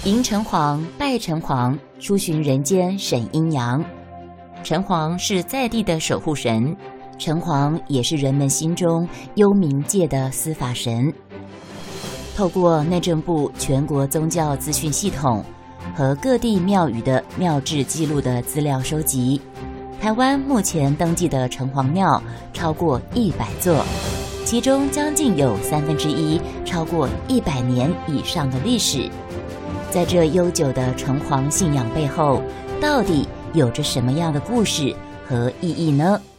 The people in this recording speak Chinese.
迎城隍、拜城隍，出巡人间审阴阳。城隍是在地的守护神，城隍也是人们心中幽冥界的司法神。透过内政部全国宗教资讯系统和各地庙宇的庙志记录的资料收集，台湾目前登记的城隍庙超过100座，其中将近有1/3超过100年以上的历史。在这悠久的城隍信仰背后，到底有着什么样的故事和意义呢？